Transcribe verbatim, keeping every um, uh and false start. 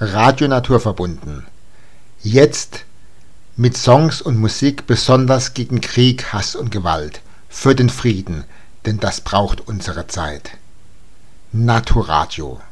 Radio Naturverbunden. Jetzt mit Songs und Musik besonders gegen Krieg, Hass und Gewalt. Für den Frieden, denn das braucht unsere Zeit. Naturadio.